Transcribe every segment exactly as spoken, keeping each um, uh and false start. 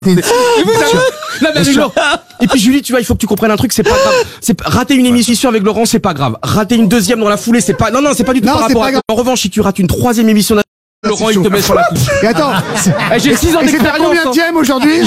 Mais vous avez... Non, mais avec Laurent. Et puis Julie, tu vois, il faut que tu comprennes un truc, c'est pas grave. C'est rater une émission avec Laurent, c'est pas grave. Rater une deuxième dans la foulée, c'est pas. Non, non, c'est pas du tout non, par rapport. À... En revanche, si tu rates une troisième émission, là, Laurent, il te met sur la couche. Et attends, eh, j'ai six ans d'expérience. Combien de dièmes aujourd'hui?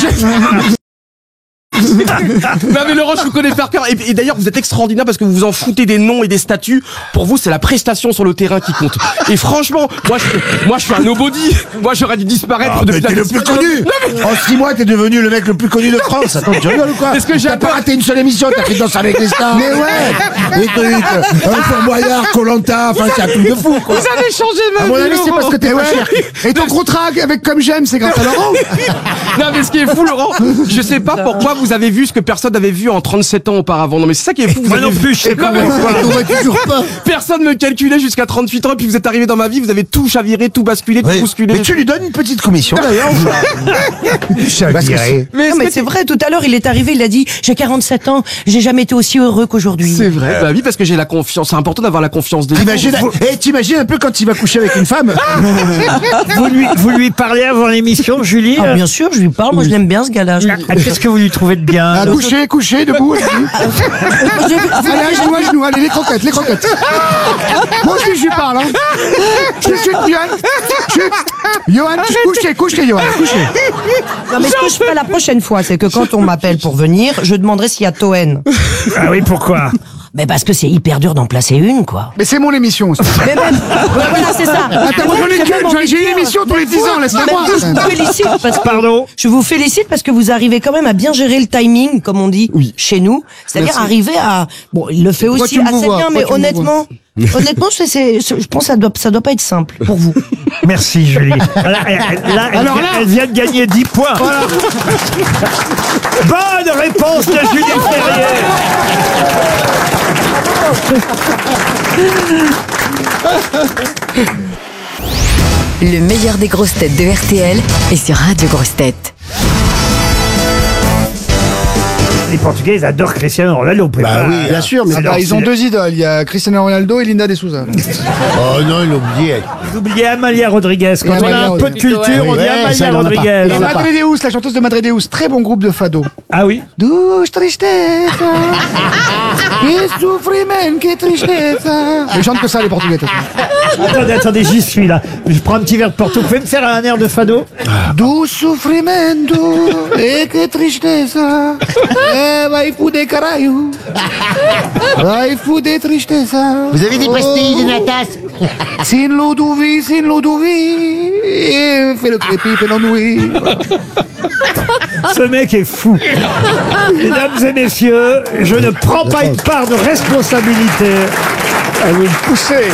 Non mais Laurent, je vous connais par cœur. Et, et d'ailleurs, vous êtes extraordinaire parce que vous vous en foutez des noms et des statuts. Pour vous, c'est la prestation sur le terrain qui compte. Et franchement, moi, je, moi, je suis un nobody. Moi, j'aurais dû disparaître. Ah, depuis t'es le plus connu. Mais... En six mois, t'es devenu le mec le plus connu de France. Attends, tu rigoles ou quoi? Est-ce que j'ai pas raté une seule émission? T'as fait Danse avec les stars. Mais ouais. Les trucs, un Fort Boyard, Koh-Lanta, enfin, c'est un truc de fou, quoi. Vous avez changé ma vie. À mon avis, c'est parce que t'es pas cher. Et ton contrat avec Comme J'aime, c'est grâce à Laurent. Non mais ce qui est fou, Laurent, je sais pas pourquoi vous avez vu ce que personne n'avait vu en trente-sept ans auparavant. Non mais c'est ça qui est fou. Vous Moi non plus, je sais pas pourquoi. Personne me calculait jusqu'à trente-huit ans et puis vous êtes arrivé dans ma vie, vous avez tout chaviré, tout basculé, tout oui. bousculé. Mais tu lui donnes une petite commission d'ailleurs. Chaviré. Mais, non, mais c'est vrai, tout à l'heure il est arrivé, il a dit j'ai quarante-sept ans, j'ai jamais été aussi heureux qu'aujourd'hui. C'est vrai, bah oui, parce que j'ai la confiance, c'est important d'avoir la confiance des gens. Et t'imagines un peu quand il va coucher avec une femme. vous, lui, vous lui parlez avant l'émission, Julie? Ah, bien sûr, je lui parle, moi je l'aime bien ce gars-là. Qu'est-ce que vous lui trouvez de bien? Ah, coucher, coucher, debout. Allez, à genoux, à genoux, allez, les croquettes, les croquettes. Moi aussi, je lui parle, hein. Chut, chut, Johan. Chut. Johan, couchez, couchez, Johan, couchez. Non, mais ce que je ferai la prochaine fois, c'est que quand on m'appelle pour venir, je demanderai s'il y a Toen. Ah oui, pourquoi? Mais parce que c'est hyper dur d'en placer une, quoi. Mais c'est mon émission aussi. Mais même, voilà, c'est ça. Attends, moi, j'ai une émission tous les dix ans, laisse-la moi. Je vous félicite parce que, Pardon? Je vous félicite parce que vous arrivez quand même à bien gérer le timing, comme on dit, oui. chez nous. C'est-à-dire arriver à, bon, il le fait Pourquoi aussi assez bien, mais honnêtement, honnêtement, c'est, c'est, je pense que ça doit, ça doit pas être simple pour vous. Merci, Julie. Là, elle, là, elle, Alors là, elle vient de gagner dix points. Voilà. Bonne réponse de Julie Ferrier. Le meilleur des grosses têtes de R T L est sur Radio Grosses Têtes. Les Portugais, ils adorent Cristiano Ronaldo. Bah pas, oui, bien sûr. Mais bah, ils ont deux idoles. Il y a Cristiano Ronaldo et Linda de Souza. Oh non, il a oublié. Vous oubliez Amalia Rodriguez. Quand on a un peu de culture, on dit Amalia Rodriguez. Et Madredeus, la chanteuse de Madredeus. Très bon groupe de fado. Ah oui? Douce tristeza. Que souffriment, que tristeza. Ils chantent que ça, les Portugais. Attendez, attendez, j'y suis là. Je prends un petit verre de Porto. Vous pouvez me faire un air de fado? Douce souffrimento et que tristeza. Vai fuder caralho. Vai fuder tristeza. Vous avez des pastilles, des natas? Sin Ludovic, sin Ludovic. Fais le crépi, fais l'ennui. Ce mec est fou. Mesdames et messieurs, je ne prends pas une part de responsabilité à vous pousser.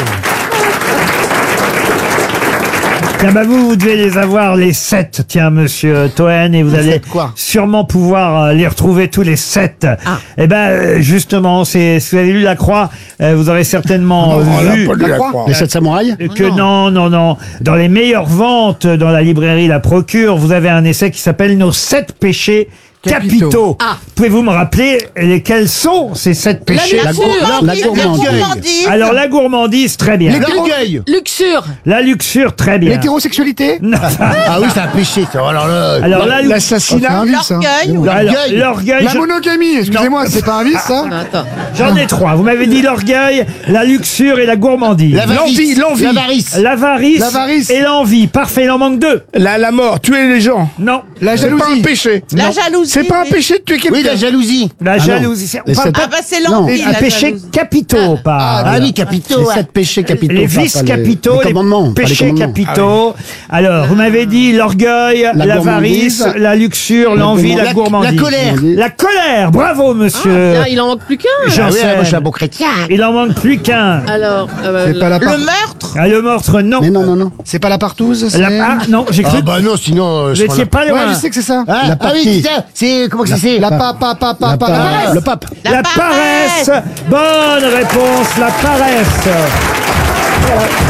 Tiens, bah vous, vous devez les avoir les sept, tiens, monsieur Toen, et vous allez sûrement pouvoir les retrouver tous les sept. Ah. Et ben, justement, c'est, si vous avez lu La Croix, vous aurez certainement non, vu la la Croix. Les sept samouraïs. Que non. non, non, non. Dans les meilleures ventes dans la librairie La Procure, vous avez un essai qui s'appelle Nos sept péchés capitaux. capitaux. Ah. Pouvez-vous me rappeler lesquels sont ces sept péchés? La, la, la, la gourmandise. Alors la gourmandise, très bien. L'orgueil. Luxure. La luxure, très bien. L'hétérosexualité. Ah oui, c'est un péché. Ça. Alors là, alors là, l'assassinat. L'orgueil. L'orgueil. La monogamie. Excusez-moi, c'est pas un vice, ça? J'en ai trois. Vous m'avez dit l'orgueil, la luxure et la gourmandise. L'envie, l'envie. L'avarice. L'avarice. L'avarice. Et l'envie. Parfait, il en manque deux. La, la mort, tuer les gens. Non. La jalousie. C'est pas un péché. La jalousie. C'est pas un péché de tuer quelqu'un. Oui, la jalousie. La jalousie. Ah, pas, ah bah c'est l'envie. Un péché capitaux, pas. Ah, ah oui, capitaux. Les sept péchés capitaux. Les vices capitaux, les, les péchés capitaux. Ah oui. Alors, vous m'avez dit l'orgueil, l'avarice, la, la luxure, l'envie, la, la gourmandise. La colère. La colère. Bravo, monsieur. Ah, il en manque plus qu'un. Ah, oui, moi, je suis un bon chrétien. Il en manque plus qu'un. Alors, euh, c'est le, pas la le meurtre. Ah, le meurtre, non. Mais non, non, non. C'est pas la partouze. La, ah, non, j'ai cru. Ah bah non, sinon. Vous étiez pas loin. Ouais, je sais que c'est ça. Ah, la ah oui, c'est ça. C'est comment que c'est? La pa pa pa pa pa. Le pape. La, la paresse. paresse. Bonne réponse, la paresse.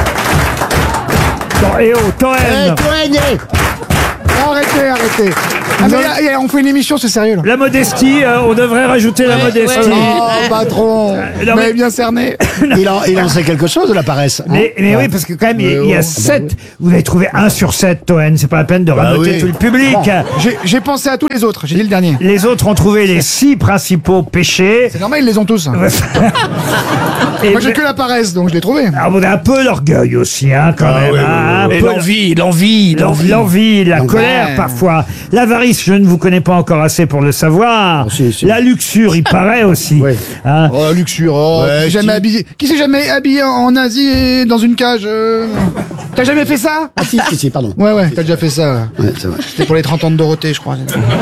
Bon, et oh, Toen. Eh, Toen. Arrêtez, arrêtez. Ah, mais, y a- y a- on fait une émission, c'est sérieux là. La modestie, euh, on devrait rajouter la modestie. Oh, patron, non, vous mais- m'avez bien cerné. Il en, il en sait quelque chose de la paresse. hein. Mais, mais oui, parce que quand même, il y a- il y a oh, sept. Vous avez trouvé un sur sept, Toen. C'est pas la peine de raboter oui. tout le public. J'ai- J'ai pensé à tous les autres, j'ai dit le dernier. Les autres ont trouvé les six principaux péchés. C'est normal, ils les ont tous. hein. Et Moi j'ai que la paresse, donc je l'ai trouvé. alors, on a un peu l'orgueil aussi, hein, quand même. hein, un Et peu l'envie, l'envie, l'en- l'envie. L'envie, la L'envie. colère Ouais. parfois. L'avarice, je ne vous connais pas encore assez pour le savoir. Oh, si, si. La luxure, il paraît aussi. Oui. Hein. Oh, la luxure, oh, Ouais, qui s'est jamais si. habillé. Qui s'est jamais habillé en, en Asie et dans une cage euh T'as jamais fait ça? Ah si, si, si, pardon. Ouais, ouais, t'as déjà fait ça. ouais. Ouais, c'est vrai. C'était pour les trente ans de Dorothée, je crois.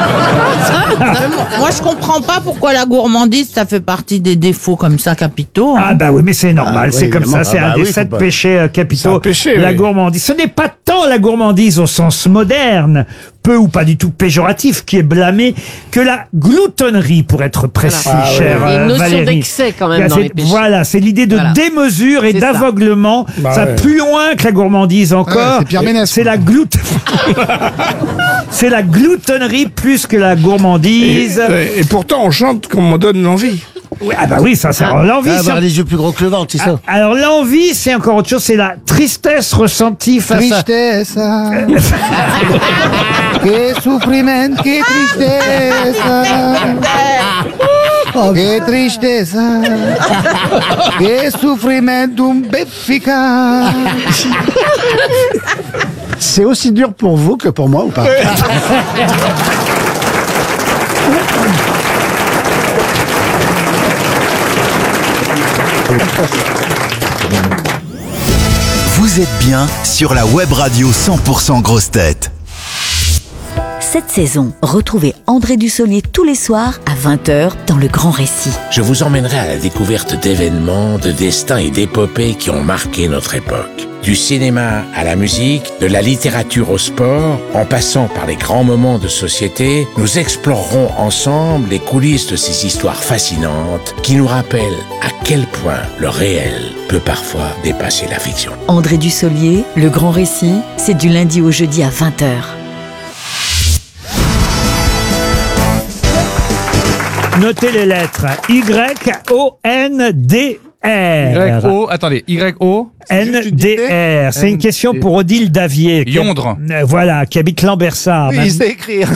Moi, je comprends pas pourquoi la gourmandise, ça fait partie des défauts comme ça capitaux. hein. Ah bah oui, mais c'est normal, Ah, c'est oui, comme ça, évidemment. c'est Ah un bah des oui, faut sept pas- péchés euh, capitaux. C'est un péché, la oui. gourmandise. Ce n'est pas tant la gourmandise au sens moderne, peu ou pas du tout péjoratif, qui est blâmée, que la gloutonnerie, pour être précis, Ah, chère Il y a une euh, notion Valérie. d'excès quand même Là, dans c'est- les péchés. Voilà, c'est l'idée de Voilà. démesure et C'est ça. d'aveuglement. Bah ça ouais. va plus loin que la gourmandise encore. Ouais, c'est Pierre Ménès, C'est quoi. la glout. C'est la gloutonnerie plus que la gourmandise. Et, et pourtant, on chante qu'on m'en donne l'envie. Oui, ah bah oui, ça, c'est l'envie. Ah, c'est- avoir les yeux plus gros que le ventre, c'est ça. Ah, Alors l'envie, c'est encore autre chose, c'est la tristesse ressentie face à... Tristeza. Que sufrimiento, que tristeza. Que tristeza. Que sufrimiento eficaz. C'est aussi dur pour vous que pour moi ou pas? Vous êtes bien sur la web radio cent pour cent Grosses Têtes. Cette saison, retrouvez André Dussolier tous les soirs à vingt heures dans Le Grand Récit. Je vous emmènerai à la découverte d'événements, de destins et d'épopées qui ont marqué notre époque. Du cinéma à la musique, de la littérature au sport, en passant par les grands moments de société, nous explorerons ensemble les coulisses de ces histoires fascinantes qui nous rappellent à quel point le réel peut parfois dépasser la fiction. André Dussolier, Le Grand Récit, c'est du lundi au jeudi à vingt heures. Notez les lettres. Y O N D R. Y O, attendez, Y O. N D R. C'est une question pour Odile Davier. qui- Yondre. Euh, Voilà, qui habite Lambersart. Oui, il sait écrire.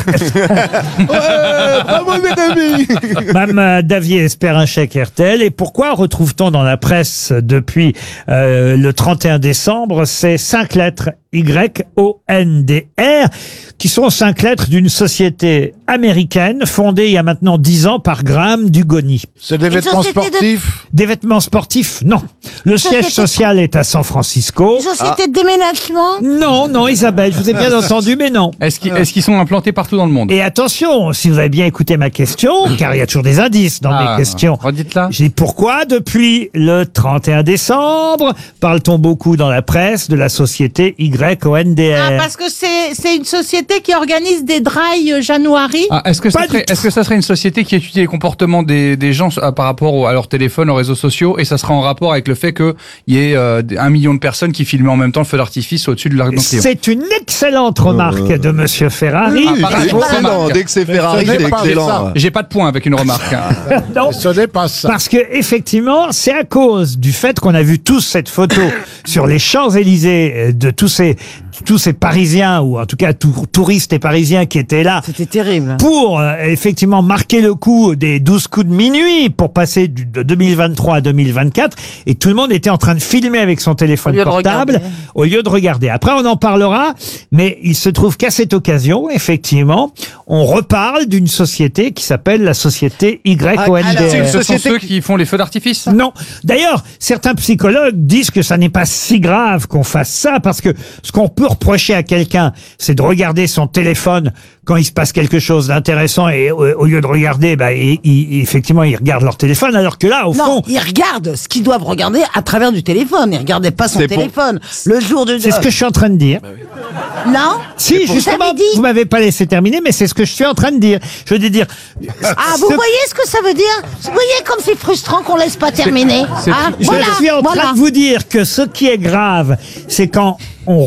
Mme euh, Davier espère un chèque R T L. Et pourquoi retrouve-t-on dans la presse depuis euh, le trente et un décembre ces cinq lettres Y O N D R qui sont cinq lettres d'une société américaine fondée il y a maintenant dix ans par Graham Dugoni. C'est des vêtements sportifs. Des vêtements sportifs? Non. Le siège social est à San Francisco. Société de déménagement. Non, non, Isabelle, je vous ai bien entendu, mais non. Est-ce qu'ils est-ce qu'ils sont implantés partout dans le monde? Et attention, si vous avez bien écouté ma question, car il y a toujours des indices dans Ah, mes questions. Redites-la. J'ai dit pourquoi, depuis le trente et un décembre, parle-t-on beaucoup dans la presse de la société Y O N D R? Ah, parce que c'est c'est une société qui organise des dry January. Ah, est-ce que ça Pas serait, du est-ce que ça serait une société qui étudie les comportements des, des gens euh, par rapport au- à leur téléphone, aux réseaux sociaux, et ça sera en rapport avec le fait qu'il y ait euh, un million de personnes qui filmaient en même temps le feu d'artifice au-dessus de l'Arc de Triomphe? C'est une excellente remarque de Monsieur Ferrari. Ah, par rapport aux remarques. Dès que c'est Ferrari, Ce n'est c'est pas excellent. ça. J'ai pas de point avec une remarque. hein. Non, Ce n'est pas ça. parce que effectivement, c'est à cause du fait qu'on a vu tous cette photo sur les Champs-Élysées euh, de tous ces tous ces Parisiens ou en tout cas tou- touristes et Parisiens qui étaient là C'était terrible. pour euh, effectivement marquer le coup des douze coups de minuit pour passer du, de deux mille vingt-trois à deux mille vingt-quatre et tout le monde était en train de filmer avec son téléphone Au lieu de portable regarder. au lieu de regarder. Après on en parlera, mais il se trouve qu'à cette occasion, effectivement, on reparle d'une société qui s'appelle la société Y O N D R. C'est une Ce sont ceux qui font les feux d'artifice? Non. D'ailleurs, certains psychologues disent que ça n'est pas si grave qu'on fasse ça parce que ce qu'on peut reprocher à quelqu'un, c'est de regarder son téléphone quand il se passe quelque chose d'intéressant et au, au lieu de regarder, bah, il- il- effectivement, ils regardent leur téléphone alors que là, au Non, fond, ils regardent ce qu'ils doivent regarder à travers du téléphone. Ils regardaient pas son C'est pour- téléphone. Le jour de... c'est ce que je suis en train de dire. Non. Si, Vous justement, avez dit vous m'avez pas laissé terminer, mais c'est ce que je suis en train de dire. Je veux dire. Ah, vous ce- voyez ce que ça veut dire? Vous voyez comme c'est frustrant qu'on laisse pas terminer. C'est- Ah, je voilà, suis en train voilà. de vous dire que ce qui est grave, c'est quand on regarde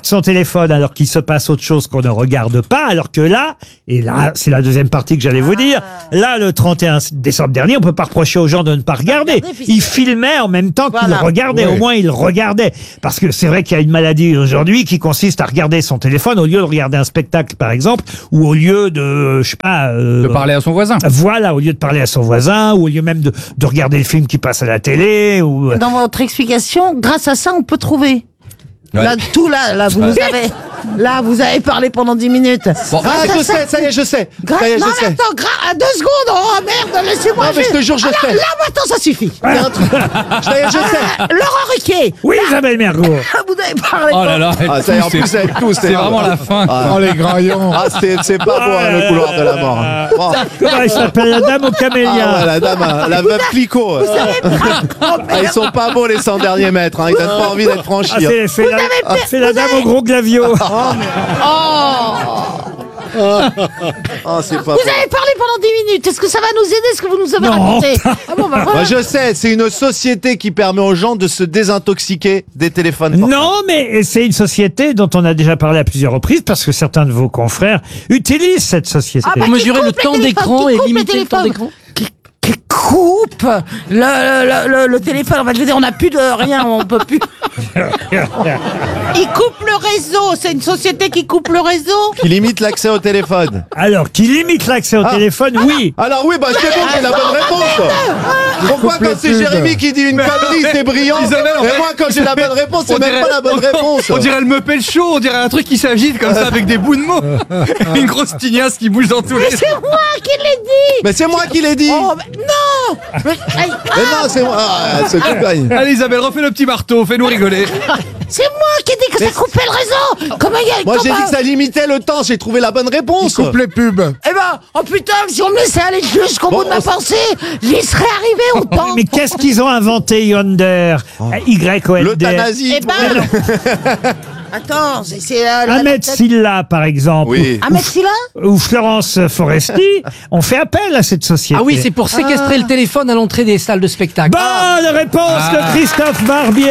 regarde son téléphone alors qu'il se passe autre chose qu'on ne regarde pas, alors que là, et là, c'est la deuxième partie que j'allais vous dire, là, le trente et un décembre dernier, on peut pas reprocher aux gens de ne pas regarder. Ils filmaient en même temps qu'ils Voilà. regardaient, Oui. au moins ils regardaient. Parce que c'est vrai qu'il y a une maladie aujourd'hui qui consiste à regarder son téléphone au lieu de regarder un spectacle, par exemple, ou au lieu de, je sais pas... euh, De parler à son voisin. Voilà, au lieu de parler à son voisin, ou au lieu même de, de regarder le film qui passe à la télé, ou... Dans votre explication, grâce à ça, on peut trouver. Là, tout là, là, vous nous avez, là, vous avez parlé pendant dix minutes. Bon, Grâce ah, à je ça- sais, ça y est, je sais. Grâce- Ça y est, non, je mais sais. attends, gra- à deux secondes, oh merde, laissez-moi. Non, mais je te jure, je Alors, sais. Là, maintenant, ça suffit. Ça y est, je sais. Ah, Laurent Ruquier. Oui, Isabelle Mergo. Vous avez parlé. Oh là là, elle Ah, ça y est, en tousse, plus, elle tousse. c'est vraiment la fin. Ah. Oh, les graillons. Ah, c'est c'est pas beau, hein, le couloir de la mort. hein. Oh. Comment elle s'appelle, la dame au camélia? Ah ouais, la dame, hein, la veuve Clicquot. Vous avez pas- Ah, ils sont pas beaux les cent derniers mètres, hein. Ils donnent pas envie d'être franchis. Ah, hein. c'est c'est la, avez- c'est la vous dame avez- au gros glavio. Ah, c'est pas Vous beau. avez parlé pendant dix minutes. Est-ce que ça va nous aider, ce que vous nous avez Non. raconté? Ah bon, bah, Moi, voilà. je sais, c'est une société qui permet aux gens de se désintoxiquer des téléphones portables. Non, mais c'est une société dont on a déjà parlé à plusieurs reprises parce que certains de vos confrères utilisent cette société. Ah, bah, Pour qui mesurer le coupe les temps téléphones, d'écran qui et coupe les limiter le temps téléphones. d'écran. Qui, qui coupe le, le, le, le téléphone. En fait, je veux dire, on n'a plus de rien, on peut plus. Il coupe le réseau. C'est une société qui coupe le réseau. Qui limite l'accès au téléphone. Alors, qui limite l'accès au Ah. téléphone, oui. Alors oui, bah c'est bon, c'est la bonne réponse. Pourquoi quand c'est Jérémy qui dit une connerie, c'est brillant, Isabelle, en et fait, moi quand j'ai la bonne réponse, c'est on même dirait- pas la bonne réponse. On dirait le Muppet Show, on dirait un truc qui s'agite comme ça avec des bouts de mots. Une grosse tignasse qui bouge dans tous Mais les... c'est moi qui l'ai dit. Mais c'est moi qui l'ai dit. Oh, mais non. Mais, aïe, Mais non, c'est moi. Ah, ce coup gagne. Allez Isabelle, refais le petit marteau, fais-nous rigoler. c'est moi qui ai dit que ça coupait le réseau. Comment il y a Moi j'ai comment- dit que ça limitait le temps, j'ai trouvé la bonne réponse. Coupe les pubs. Eh ben, oh putain, si on me laissait aller jusqu'au Bon, bout de ma on s- pensée, j'y serais arrivé au temps. Mais qu'est-ce qu'ils ont inventé Yonder? Y O N D R. L'euthanasie. Eh ben, attends, c'est c'est euh, la- Ahmed Silla, par exemple, Oui. Ahmed Silla. ou Florence Foresti, ont fait appel à cette société. Ah oui, c'est pour séquestrer le téléphone à l'entrée des salles de spectacle. Bonne réponse Ah. de Christophe Barbier.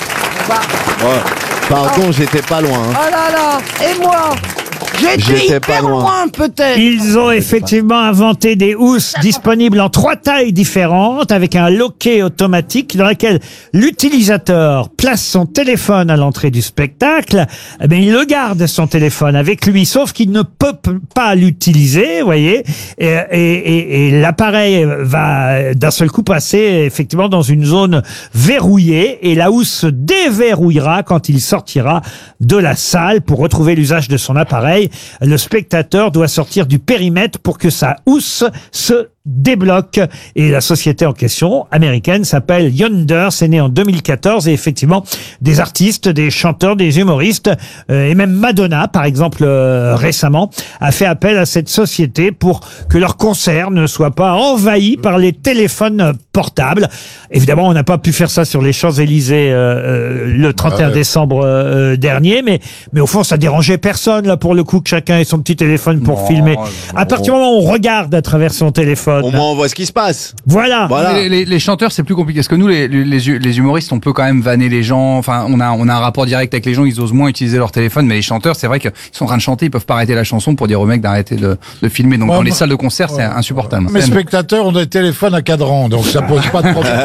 Ouais. Pardon, j'étais pas loin. hein. Oh là là, et moi, j'étais J'étais pas hyper loin. loin, peut-être. Ils ont effectivement inventé des housses disponibles en trois tailles différentes avec un loquet automatique dans lequel l'utilisateur place son téléphone à l'entrée du spectacle. Eh bien, il le garde son téléphone avec lui, sauf qu'il ne peut p- pas l'utiliser, vous voyez. Et, et, et- et l'appareil va d'un seul coup passer effectivement dans une zone verrouillée et la housse se déverrouillera quand il sortira de la salle pour retrouver l'usage de son appareil. Le spectateur doit sortir du périmètre pour que sa housse se débloque. Et la société en question, américaine, s'appelle Yonder. C'est né en deux mille quatorze et effectivement, des artistes, des chanteurs, des humoristes euh, et même Madonna, par exemple, euh, récemment, a fait appel à cette société pour que leur concert ne soit pas envahi par les téléphones portables. Évidemment, on n'a pas pu faire ça sur les Champs-Élysées euh, euh, le trente et un Ah ouais. décembre euh, dernier, mais mais au fond, ça dérangeait personne là pour le coup que chacun ait son petit téléphone pour Non, filmer. non. À partir du moment où on regarde à travers son téléphone, Au moins on voit ce qui se passe. voilà. Voilà. Les, les- les chanteurs, c'est plus compliqué. Parce que nous, les, les, les humoristes, on peut quand même vanner les gens. Enfin, on a, on a un rapport direct avec les gens. Ils osent moins utiliser leur téléphone. Mais les chanteurs, c'est vrai qu'ils sont en train de chanter. Ils peuvent pas arrêter la chanson pour dire aux mecs d'arrêter de, de filmer. Donc, Ouais, dans les moi- salles de concert, c'est insupportable. Mes C'est- spectateurs ont des téléphones à cadran, donc ça pose pas de problème.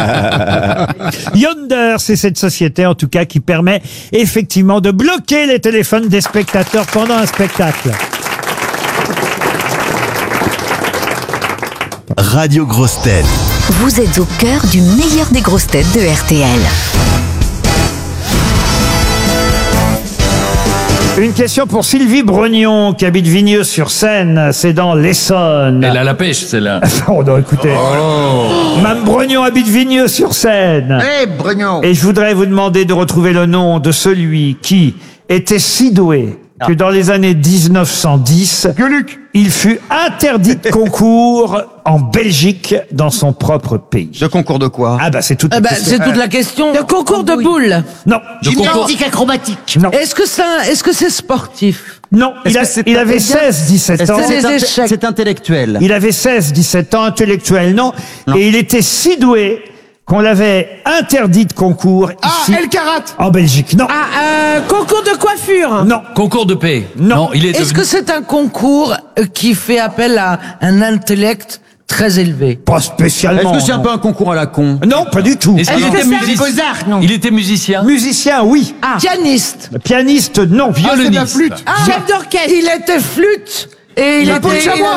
Yonder, c'est cette société en tout cas qui permet effectivement de bloquer les téléphones des spectateurs pendant un spectacle. Radio Grosse Tête. Vous êtes au cœur du meilleur des grosses têtes de R T L. Une question pour Sylvie Brognon qui habite Vigneux-sur-Seine, c'est dans l'Essonne. Elle a la pêche, celle-là. Oh non, écoutez. Mme Brognon habite Vigneux-sur-Seine. Eh, Brugnon. Et je voudrais vous demander de retrouver le nom de celui qui était si doué que dans les années dix-neuf cent dix, il fut interdit de concours en Belgique dans son propre pays. De concours de quoi? Ah bah c'est toute Eh la ben, question. c'est toute la question. Le concours de boules. Non. Gymnastique acrobatique. Non. Est-ce que ça, est-ce que c'est sportif? Non, il, a- que c'est il un- avait seize dix-sept ans. c'est des échecs? C'est intellectuel. Il avait seize dix-sept ans, intellectuel, non. Et il était si doué qu'on l'avait interdit de concours Ah, ici El Karat. en Belgique. Non, Ah, euh, concours de coiffure. non, Concours de paix. Non. il est Est-ce devenu- que c'est un concours euh, qui fait appel à un intellect très élevé? pas spécialement. Est-ce que c'est un non. peu un concours à la con? Non, pas du tout. Est-ce qu'il Est-ce que était c'est un musicien? Cosark, non? Il était musicien. Musicien, oui. Ah. Pianiste. Pianiste, non. Ah, c'est de la Violoniste. flûte. Chef d'orchestre. Il était flûte. Et il La était... peau de chamois.